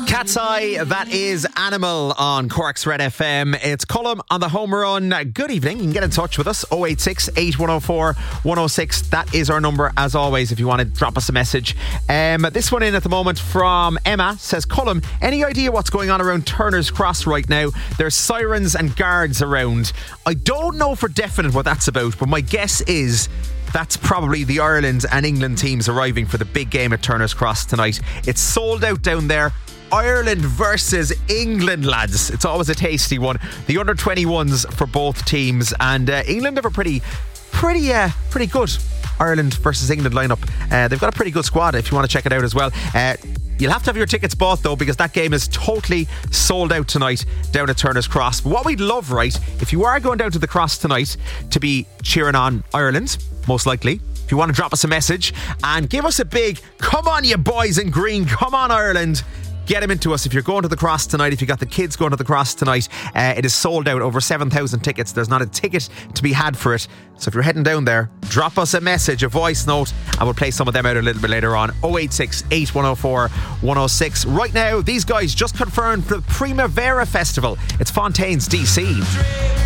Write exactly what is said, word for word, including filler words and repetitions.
Cat's Eye, that is Animal on Cork's Red F M. It's Colm on the home run. Good evening. You can get in touch with us. oh eight six, eight one oh four, one oh six. That is our number, as always, if you want to drop us a message. Um, this one in at the moment from Emma says, Colm, any idea what's going on around Turner's Cross right now? There's sirens and guards around. I don't know for definite what that's about, but my guess is that's probably the Ireland and England teams arriving for the big game at Turner's Cross tonight. It's sold out down there. Ireland versus England, lads. It's always a tasty one. The under twenty-ones for both teams, and uh, England have a pretty pretty uh, pretty good Ireland versus England lineup. Uh, they've got a pretty good squad if you want to check it out as well. Uh, You'll have to have your tickets bought though, because that game is totally sold out tonight down at Turner's Cross. But what we'd love, right, if you are going down to the Cross tonight to be cheering on Ireland, most likely, if you want to drop us a message and give us a big, come on you boys in green, come on Ireland, get them into us. If you're going to the Cross tonight, if you got the kids going to the Cross tonight, uh, it is sold out. Over seven thousand tickets. There's not a ticket to be had for it. So if you're heading down there, drop us a message, a voice note, and we'll play some of them out a little bit later on. oh eight six, eight one oh four, one oh six. Right now, these guys just confirmed for the Primavera Festival. It's Fontaine's D C.